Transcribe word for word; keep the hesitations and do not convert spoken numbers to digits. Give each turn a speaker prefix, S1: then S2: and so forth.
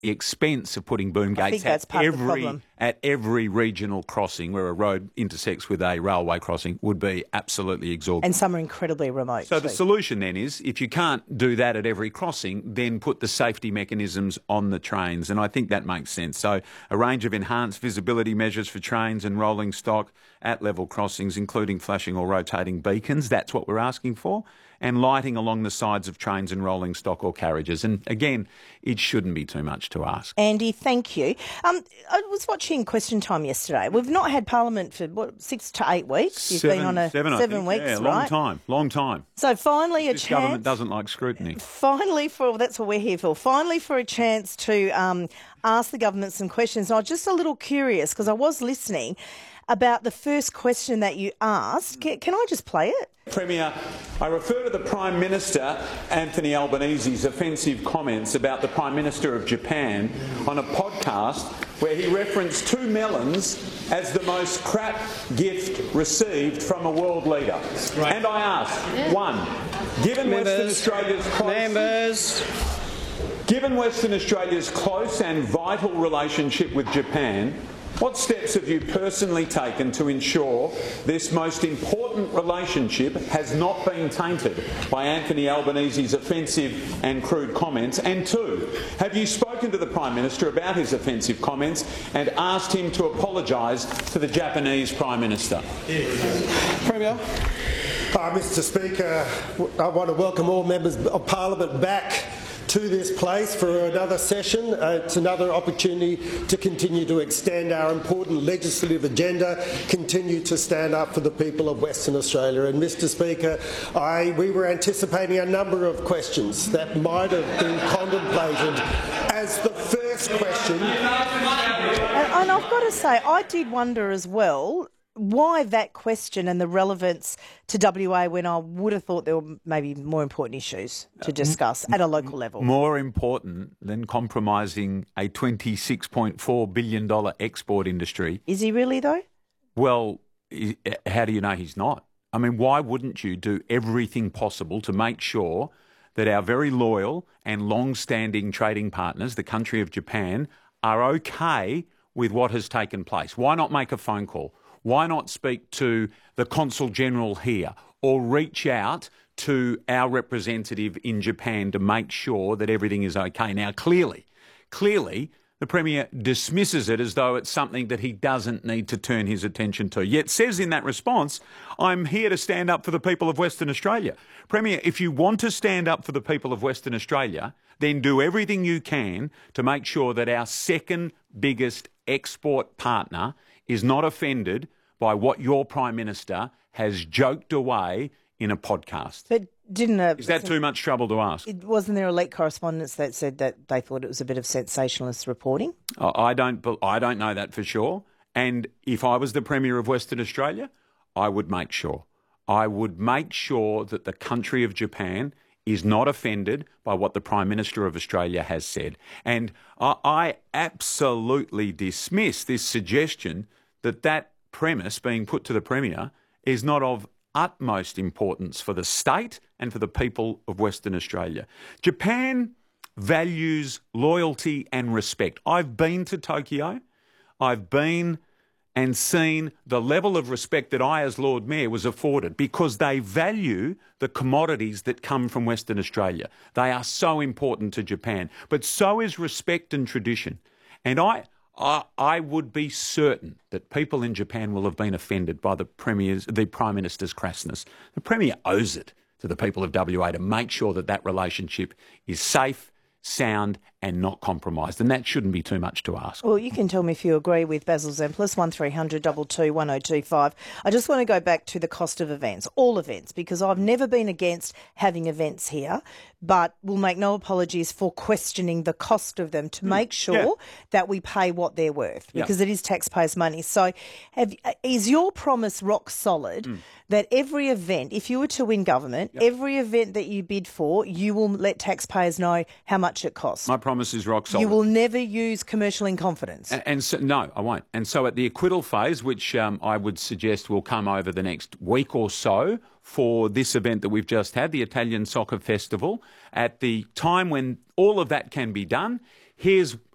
S1: expense of putting boom
S2: I
S1: gates
S2: think that's
S1: at
S2: part of the
S1: every
S2: problem.
S1: at every regional crossing where a road intersects with a railway crossing would be absolutely exorbitant.
S2: And some are incredibly remote.
S1: So
S2: too.
S1: the solution then is, if you can't do that at every crossing, then put the safety mechanisms on the trains, and I think that makes sense. So a range of enhanced visibility measures for trains and rolling stock at level crossings, including flashing or rotating beacons, that's what we're asking for, and lighting along the sides of trains and rolling stock or carriages. And again, it shouldn't be too much to ask.
S2: Andy, thank you. Um, I was watching Question Time yesterday. We've not had Parliament for, what, six to eight weeks? You've
S1: seven,
S2: been on a
S1: seven, I
S2: seven
S1: think.
S2: weeks,
S1: yeah,
S2: right?
S1: long time, long time.
S2: So finally a
S1: This
S2: chance...
S1: government doesn't like scrutiny.
S2: Finally, for that's what we're here for. Finally, for a chance to um, ask the government some questions. I was just a little curious because I was listening about the first question that you asked. Can, can I just play it?
S1: Premier, I refer to the Prime Minister, Anthony Albanese's offensive comments about the Prime Minister of Japan on a podcast where he referenced two melons as the most crap gift received from a world leader. Right. And I ask, one, given
S3: Members,
S1: Western Australia's close...
S3: Members.
S1: Given Western Australia's close and vital relationship with Japan, what steps have you personally taken to ensure this most important relationship has not been tainted by Anthony Albanese's offensive and crude comments? And two, have you spoken to the Prime Minister about his offensive comments and asked him to apologise to the Japanese Prime Minister?
S3: Yes. Premier.
S4: Uh, Mister Speaker, I want to welcome all members of Parliament back to this place for another session. Uh, it's another opportunity to continue to extend our important legislative agenda, continue to stand up for the people of Western Australia. And Mister Speaker, I, we were anticipating a number of questions that might have been contemplated as the first question.
S2: And, and I've got to say, I did wonder as well why that question and the relevance to W A when I would have thought there were maybe more important issues to discuss at a local level.
S1: More important than compromising a twenty-six point four billion dollars export industry.
S2: Is he really, though?
S1: Well, how do you know he's not? I mean, why wouldn't you do everything possible to make sure that our very loyal and long-standing trading partners, the country of Japan, are okay with what has taken place? Why not make a phone call? Why not speak to the Consul General here or reach out to our representative in Japan to make sure that everything is okay? Now, clearly, clearly, the Premier dismisses it as though it's something that he doesn't need to turn his attention to, yet says in that response, I'm here to stand up for the people of Western Australia. Premier, if you want to stand up for the people of Western Australia, then do everything you can to make sure that our second biggest export partner is not offended by what your Prime Minister has joked away in a podcast.
S2: But didn't a,
S1: Is that too much trouble to ask?
S2: It, wasn't there elite correspondents that said that they thought it was a bit of sensationalist reporting?
S1: I don't, I don't know that for sure. And if I was the Premier of Western Australia, I would make sure. I would make sure that the country of Japan is not offended by what the Prime Minister of Australia has said. And I, I absolutely dismiss this suggestion that that premise being put to the Premier is not of utmost importance for the state and for the people of Western Australia. Japan values loyalty and respect. I've been to Tokyo. I've been and seen the level of respect that I, as Lord Mayor, was afforded because they value the commodities that come from Western Australia. They are so important to Japan. But so is respect and tradition. And I, I, I would be certain that people in Japan will have been offended by the Premier's, the Prime Minister's crassness. The Premier owes it to the people of W A to make sure that that relationship is safe, sound and not compromised, and that shouldn't be too much to ask.
S2: Well, you can tell me if you agree with Basil Zemplis, one three hundred two two one oh two five. I just want to go back to the cost of events, all events, because I've never been against having events here, but we'll make no apologies for questioning the cost of them to make sure
S1: yeah.
S2: that we pay what they're worth, because
S1: yeah.
S2: it is taxpayers' money. So have, is your promise rock solid mm. that every event, if you were to win government, yep. every event that you bid for, you will let taxpayers know how much it costs?
S1: My promise is rock solid.
S2: You will never use commercial in confidence.
S1: And, and so, no, I won't. And so at the acquittal phase, which um, I would suggest will come over the next week or so for this event that we've just had, the Italian Soccer Festival, at the time when all of that can be done, here's